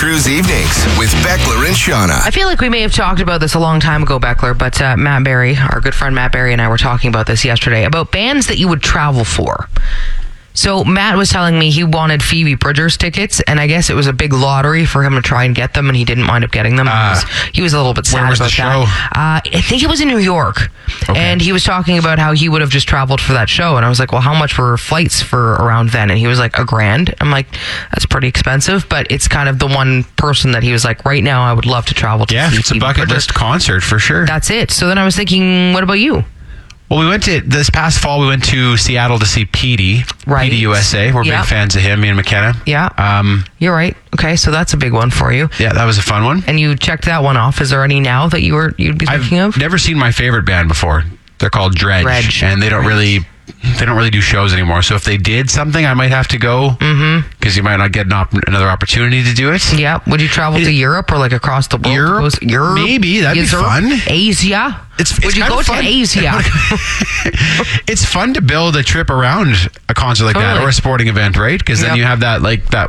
Cruise Evenings with Beckler and Shauna. I feel like we may have talked about this a long time ago, Beckler, but Matt Berry, our good friend Matt Berry, and I were talking about this yesterday, about bands that you would travel for. So Matt was telling me he wanted Phoebe Bridgers tickets, and I guess it was a big lottery for him to try and get them, and he didn't wind up getting them. He was a little bit sad where was about the show? that. I think it was in New York. Okay. And he was talking about how he would have just traveled for that show. And I was like, well, how much were flights for around then? And he was like, $1,000. I'm like, that's pretty expensive, but it's kind of the one person that he was like, right now I would love to travel to. Yeah, see it's a Phoebe bucket Bridgers. list concert for sure. That's it. So then I was thinking, what about you? Well, we went to, this past fall, we went to Seattle to see Petey. Right. Petey USA. We're Yeah. big fans of him, me and McKenna. Yeah. You're right. Okay, so that's a big one for you. Yeah, that was a fun one. And you checked that one off. Is there any now that you'd be thinking I've of? never seen my favorite band before. They're called Dredge. And they don't really do shows anymore. So if they did something, I might have to go. Because you might not get another opportunity to do it. Yeah. Would you travel to Europe or like across the world? Europe? Maybe. That'd be fun. Asia? It's Would you kind go of to fun. Asia? It's fun to build a trip around a concert like that Totally. or a sporting event, right? Because then Yep. you have that,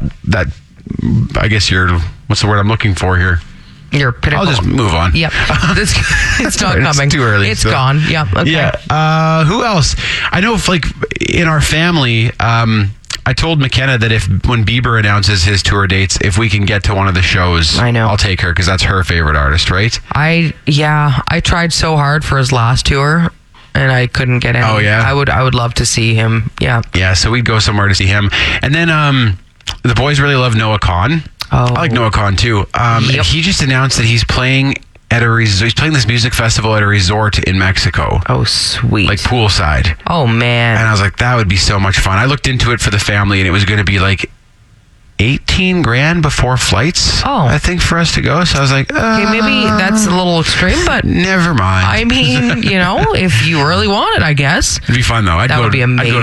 I guess what's the word I'm looking for here? Your pinnacle. I'll just move on. Yep. It's not It's coming. too early, It's so- gone. Yep. Okay. Yeah. Who else? I know if, like, in our family, I told McKenna that when Bieber announces his tour dates, if we can get to one of the shows, I know. I'll take her because that's her favorite artist, right? I tried so hard for his last tour and I couldn't get in. Oh, yeah? I would love to see him. Yeah. Yeah, so we'd go somewhere to see him. And then the boys really love Noah Kahan. Oh. I like Noah Kahan too. And Yep. he just announced that he's playing at a resort. He's playing this music festival at a resort in Mexico, Oh, sweet. like poolside. Oh, man. And I was like, that would be so much fun. I looked into it for the family, and it was going to be like $18,000 before flights. Oh. I think for us to go. So I was like, Okay, maybe that's a little extreme, but never mind. I mean, if you really want it, I guess. It'd be fun though. That would be amazing. I'd go